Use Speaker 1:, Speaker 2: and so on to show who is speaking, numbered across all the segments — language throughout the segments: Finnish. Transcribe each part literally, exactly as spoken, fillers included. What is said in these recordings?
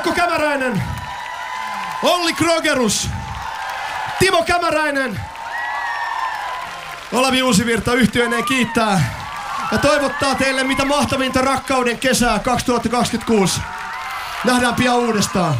Speaker 1: Markku Kämäräinen, Olli Krogerus, Timo Kämäräinen. Olavi Uusivirta yhtyeineen kiittää ja toivottaa teille mitä mahtavinta rakkauden kesää kaksituhattakaksikymmentäkuusi. Nähdään pian uudestaan.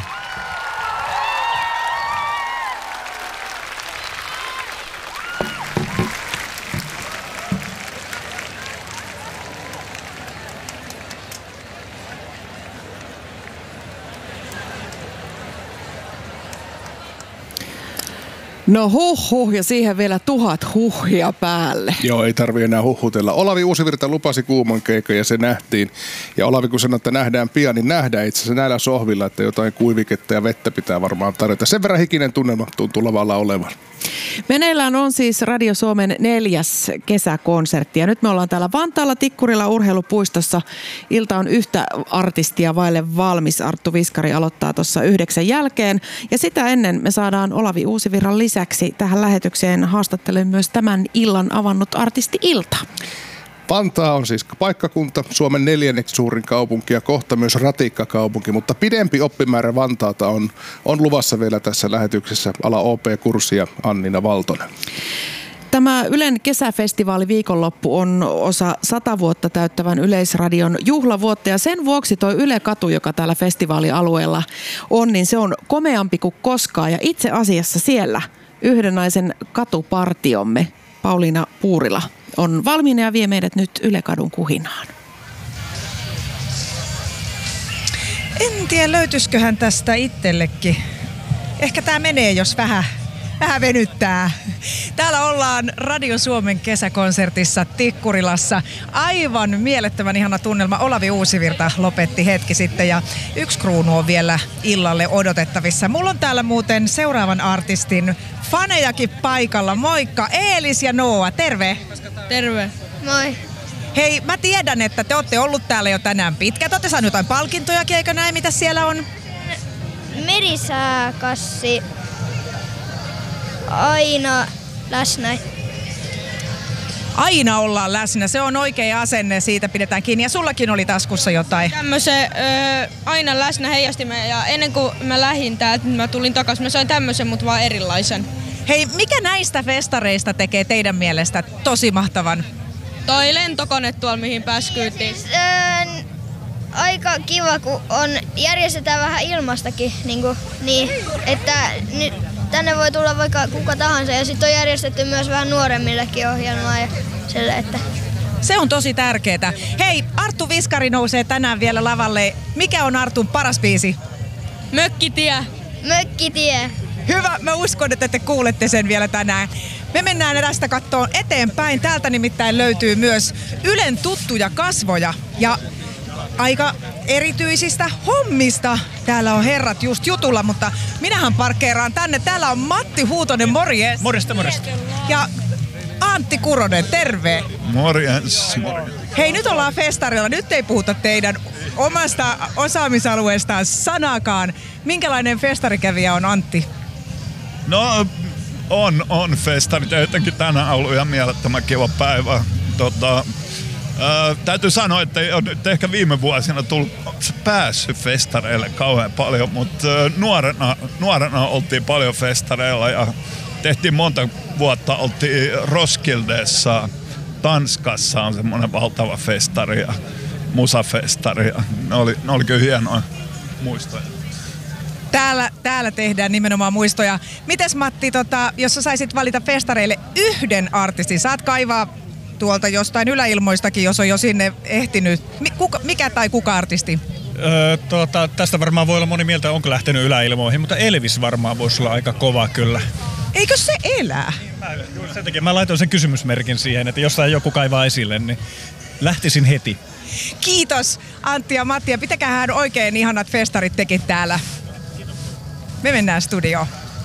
Speaker 2: No huh huh ja siihen vielä tuhat huhia päälle.
Speaker 3: Joo, ei tarvitse enää huhutella. Olavi Uusivirta lupasi kuuman keikan ja se nähtiin. Ja Olavi kun sanoi, että nähdään pian, niin nähdään itse asiassa näillä sohvilla, että jotain kuiviketta ja vettä pitää varmaan tarjota. Sen verran hikinen tunnelma tuntuu lavalla olevan.
Speaker 2: Meneillään on siis Radio Suomen neljäs kesäkonsertti ja nyt me ollaan täällä Vantaalla Tikkurilla urheilupuistossa. Ilta on yhtä artistia vaille valmis. Arttu Viskari aloittaa tuossa yhdeksän jälkeen ja sitä ennen me saadaan Olavi Uusivirran lisäksi tähän lähetykseen haastattelemaan myös tämän illan avannut artisti Ilta.
Speaker 3: Vantaa on siis paikkakunta, Suomen neljänneksi suurin kaupunki ja kohta myös ratikkakaupunki, mutta pidempi oppimäärä Vantaalta on, on luvassa vielä tässä lähetyksessä. Ala O P-kurssi ja Annina Valtonen.
Speaker 2: Tämä Ylen kesäfestivaali viikonloppu on osa sata vuotta täyttävän Yleisradion juhlavuotta ja sen vuoksi tuo Yle-katu, joka täällä festivaalialueella on, niin se on komeampi kuin koskaan ja itse asiassa siellä yhden naisen katupartiomme Pauliina Puurila on valmiina ja vie meidät nyt Yle-kadun kuhinaan.
Speaker 4: En tiedä, löytyisiköhän tästä itsellekin. Ehkä tää menee, jos vähän, vähän venyttää. Täällä ollaan Radio Suomen kesäkonsertissa Tikkurilassa. Aivan mielettömän ihana tunnelma. Olavi Uusivirta lopetti hetki sitten ja yksi kruunu on vielä illalle odotettavissa. Mulla on täällä muuten seuraavan artistin fanejakin paikalla. Moikka, Eelis ja Noa, terve!
Speaker 5: Terve.
Speaker 6: Moi.
Speaker 4: Hei, mä tiedän, että te olette ollut täällä jo tänään pitkään. Te olette saaneet jotain palkintojakin, eikö näin? Mitä siellä on?
Speaker 6: Merisääkassi. Aina läsnä.
Speaker 4: Aina ollaan läsnä. Se on oikea asenne. Siitä pidetään kiinni. Ja sullakin oli taskussa jotain.
Speaker 5: Tämmöisen öö, aina läsnä heijastimen ja ennen kuin mä lähdin täältä, mä tulin takaisin. Mä sain tämmöisen, mutta vaan erilaisen.
Speaker 4: Hei, mikä näistä festareista tekee teidän mielestä tosi mahtavan?
Speaker 5: Toi lentokone tuolla, mihin pääskyytiin.
Speaker 6: Öö, aika kiva, kun on, järjestetään vähän ilmastakin, niin, kuin, niin että nyt tänne voi tulla vaikka kuka tahansa ja sitten on järjestetty myös vähän nuoremmillekin ohjelmaa ja sille, että...
Speaker 4: Se on tosi tärkeetä. Hei, Arttu Viskari nousee tänään vielä lavalle. Mikä on Artun paras biisi?
Speaker 5: Mökkitie.
Speaker 6: Mökkitie.
Speaker 4: Hyvä, mä uskon, että te kuulette sen vielä tänään. Me mennään tästä kattoon eteenpäin. Täältä nimittäin löytyy myös Ylen tuttuja kasvoja ja aika erityisistä hommista. Täällä on herrat just jutulla, mutta minähän parkkeeraan tänne. Täällä on Matti Huutonen, morjes.
Speaker 7: Morjesta, morjesta.
Speaker 4: Ja Antti Kuronen, terve.
Speaker 7: Morjens.
Speaker 4: Hei, nyt ollaan festarilla. Nyt ei puhuta teidän omasta osaamisalueestaan sanakaan. Minkälainen festarikävijä on Antti?
Speaker 7: No, on, on festari. Jotenkin tänään ollut ihan mielettömän kiva päivä. Tota, ää, täytyy sanoa, että ei ole nyt ehkä viime vuosina tullut päässyt festareille kauhean paljon, mutta ää, nuorena, nuorena oltiin paljon festareilla ja tehtiin monta vuotta, oltiin Roskildessa, Tanskassa on semmoinen valtava festari ja musafestari. Ja ne oli, ne oli kyllä hienoja muistoja.
Speaker 4: Täällä, täällä tehdään nimenomaan muistoja. Mites Matti, tota, jos sä saisit valita festareille yhden artistin, saat kaivaa tuolta jostain yläilmoistakin, jos on jo sinne ehtinyt. Kuka, mikä tai kuka artisti?
Speaker 8: Öö, tuota, tästä varmaan voi olla moni mieltä, onko lähtenyt yläilmoihin, mutta Elvis varmaan voisi olla aika kova kyllä.
Speaker 4: Eikö se elää?
Speaker 8: Mä, sen takia mä laitoin sen kysymysmerkin siihen, että jos tämä joku kaivaa esille, niin lähtisin heti.
Speaker 4: Kiitos Antti ja Matti ja pitäkäähän oikein ihanat festarit tekin täällä. Me mennään studioon.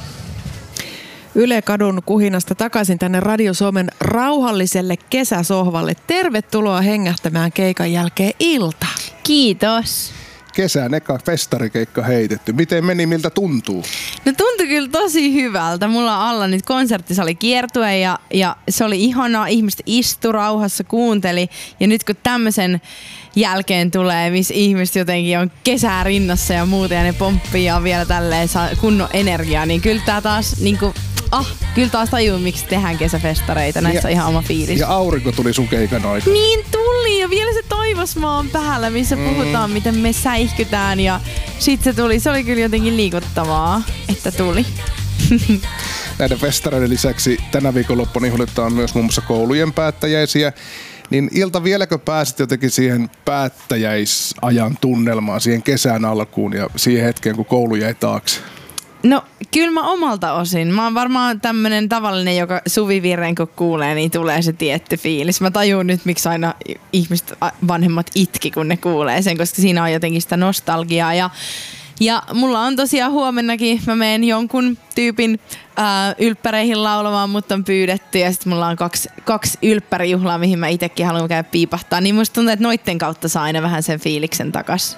Speaker 2: Yle-kadun kuhinasta takaisin tänne Radio Suomen rauhalliselle kesäsohvalle. Tervetuloa hengähtämään keikan jälkeen Ilta.
Speaker 5: Kiitos.
Speaker 3: Kesän eka festarikeikka heitetty. Miten meni, miltä tuntuu?
Speaker 9: No tuntui kyllä tosi hyvältä. Mulla on alla nyt konserttisali kiertue ja, ja se oli ihanaa. Ihmiset istu rauhassa, kuunteli. Ja nyt kun tämmöisen jälkeen tulee, missä ihmiset jotenkin on kesää rinnassa ja muuta ja ne pomppii ja vielä tälleen saa kunnon energiaa, niin kyllä tää taas niinku, ah, kyllä taas tajuu, miksi tehdään kesäfestareita. Näissä on ihan oma fiilis.
Speaker 3: Ja aurinko tuli sun keikan aikana.
Speaker 9: Niin tuli ja vielä se taivasmaan päällä, missä mm. puhutaan, miten me säihkytään ja sit se tuli. Se oli kyllä jotenkin liikuttavaa, että tuli.
Speaker 3: Näiden festareiden lisäksi tänä viikonloppuna juhlitaan myös muun muassa koulujen päättäjäisiä. Niin Ilta, vieläkö pääsit jotenkin siihen päättäjäisajan tunnelmaan, siihen kesän alkuun ja siihen hetkeen, kun koulu jäi taakse?
Speaker 9: No kyllä mä omalta osin. Mä oon varmaan tämmönen tavallinen, joka suvivirren kun kuulee, niin tulee se tietty fiilis. Mä tajun nyt, miksi aina ihmiset, vanhemmat itki, kun ne kuulee sen, koska siinä on jotenkin sitä nostalgiaa. Ja, ja mulla on tosiaan huomennakin, mä menen jonkun tyypin ää, ylppäreihin laulamaan, mutta on pyydetty. Ja sitten mulla on kaksi, kaksi ylppärijuhlaa, mihin mä itekin haluan käydä piipahtaa. Niin musta tuntuu, että noitten kautta saa aina vähän sen fiiliksen takas.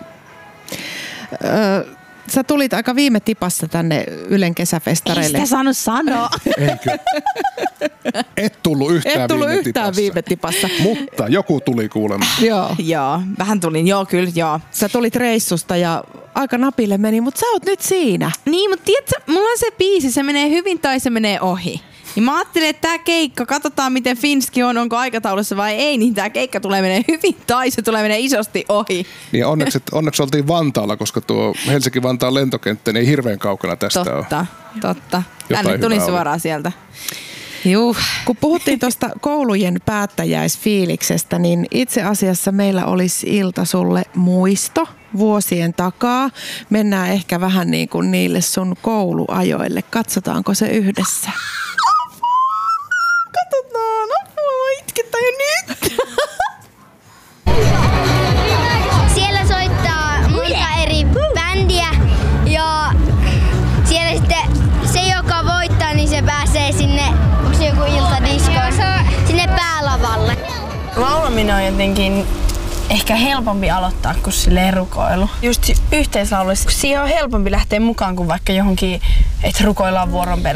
Speaker 2: Öö. Sä tulit aika viime tipassa tänne Ylen kesäfestareille.
Speaker 9: Ei sitä saanut sanoa.
Speaker 3: Eikö? Et tullut yhtään,
Speaker 2: Et tullut
Speaker 3: viime,
Speaker 2: yhtään
Speaker 3: tipassa.
Speaker 2: viime tipassa.
Speaker 3: Mutta joku tuli kuulemaan.
Speaker 2: Joo.
Speaker 9: Joo, vähän tulin. Joo, kyllä, joo.
Speaker 2: Sä tulit reissusta ja aika napille meni, mutta sä oot nyt siinä.
Speaker 9: Niin, mutta tiedätkö, mulla on se biisi, se menee hyvin tai se menee ohi. Niin mä ajattelin, että tää keikka, katsotaan miten Finski on, onko aikataulussa vai ei, niin tää keikka tulee menee hyvin tai se tulee menee isosti ohi.
Speaker 3: Niin onneksi, onneksi oltiin Vantaalla, koska tuo Helsinki-Vantaan lentokenttä ei hirveän kaukana tästä
Speaker 9: totta,
Speaker 3: ole.
Speaker 9: Totta, totta.
Speaker 3: Jotain
Speaker 9: Tänne tuli
Speaker 3: hyvää
Speaker 9: suoraan
Speaker 3: oli.
Speaker 9: sieltä. Juh.
Speaker 2: Kun puhuttiin tuosta koulujen päättäjäisfiiliksestä, niin itse asiassa meillä olisi Ilta sulle muisto vuosien takaa. Mennään ehkä vähän niin kuin niille sun kouluajoille. Katsotaanko se yhdessä?
Speaker 9: Katsotaan, apua, itketään jo nyt.
Speaker 6: Siellä soittaa monta eri bändiä ja siellä sitten se, joka voittaa, niin se pääsee sinne, onko se joku iltadisko, sinne päälavalle.
Speaker 9: Laulaminen on jotenkin ehkä helpompi aloittaa kuin silleen rukoilu. Just yhteislauluissa, siihen on helpompi lähteä mukaan kuin vaikka johonkin, että rukoillaan vuoron perään.